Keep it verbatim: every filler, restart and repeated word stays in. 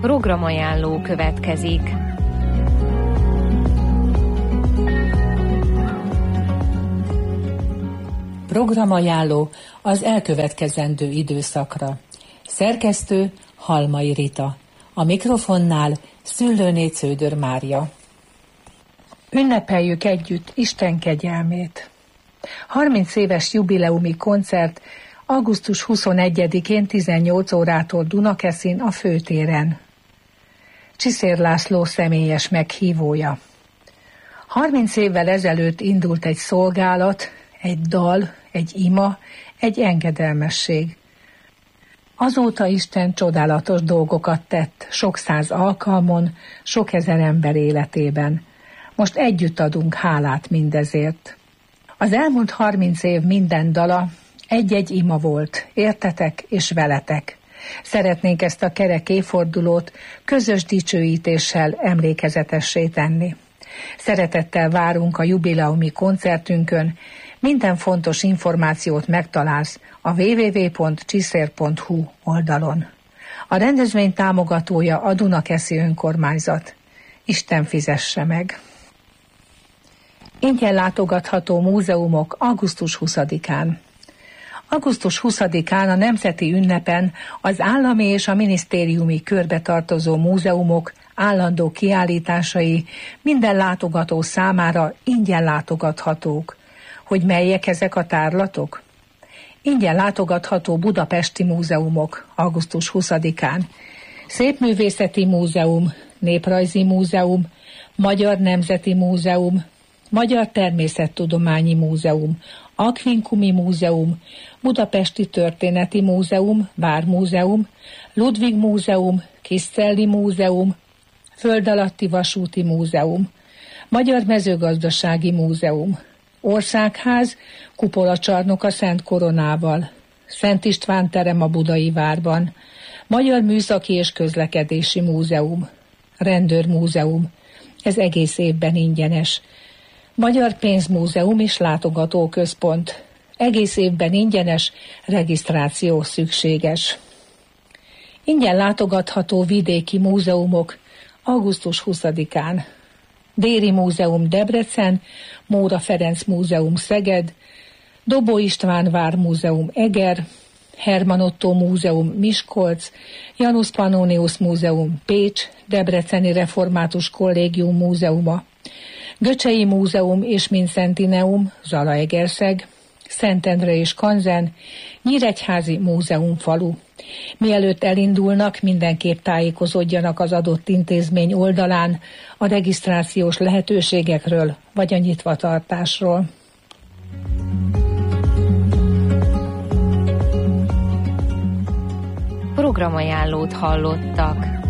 Programajánló következik. Programajánló az elkövetkezendő időszakra. Szerkesztő Halmai Rita. A mikrofonnál Szüllőné Cződör Mária. Ünnepeljük együtt Isten kegyelmét. harminc éves jubileumi koncert augusztus huszonegyedikén tizennyolc órától Dunakeszin a főtéren. Csiszér László személyes meghívója. harminc évvel ezelőtt indult egy szolgálat, egy dal, egy ima, egy engedelmesség. Azóta Isten csodálatos dolgokat tett, sok száz alkalmon, sok ezer ember életében. Most együtt adunk hálát mindezért. Az elmúlt harminc év minden dala egy-egy ima volt, értetek és veletek. Szeretnénk ezt a kerek évfordulót közös dicsőítéssel emlékezetessé tenni. Szeretettel várunk a jubileumi koncertünkön, minden fontos információt megtalálsz a double-u double-u double-u pont csiszér pont hu oldalon. A rendezvény támogatója a Dunakeszi önkormányzat. Isten fizesse meg! Ingyen látogatható múzeumok augusztus huszadikán. augusztus huszadikán a nemzeti ünnepen az állami és a minisztériumi körbe tartozó múzeumok állandó kiállításai minden látogató számára ingyen látogathatók. Hogy melyek ezek a tárlatok? Ingyen látogatható budapesti múzeumok augusztus huszadikán. Szépművészeti Múzeum, Néprajzi Múzeum, Magyar Nemzeti Múzeum, Magyar Természettudományi Múzeum, Aquincumi Múzeum, Budapesti Történeti Múzeum, Vármúzeum, Ludwig Múzeum, Kiszelli Múzeum, Földalatti Vasúti Múzeum, Magyar Mezőgazdasági Múzeum, Országház, kupolacsarnok a Szent Koronával, Szent István terem a Budai Várban, Magyar Műszaki és Közlekedési Múzeum, Rendőrmúzeum, ez egész évben ingyenes, Magyar Pénzmúzeum és Látogatóközpont, egész évben ingyenes, regisztráció szükséges. Ingyen látogatható vidéki múzeumok augusztus huszadikán. Déri Múzeum Debrecen, Móra Ferenc Múzeum Szeged, Dobó István Vármúzeum Eger, Herman Ottó Múzeum Miskolc, Janus Pannonius Múzeum Pécs, Debreceni Református Kollégium Múzeuma, Göcsei Múzeum és Mincentineum Zalaegerszeg, Szentendre és Kanzen, Nyíregyházi Múzeumfalu. Mielőtt elindulnak, mindenképp tájékozódjanak az adott intézmény oldalán a regisztrációs lehetőségekről vagy a nyitvatartásról. Programajánlót hallottak.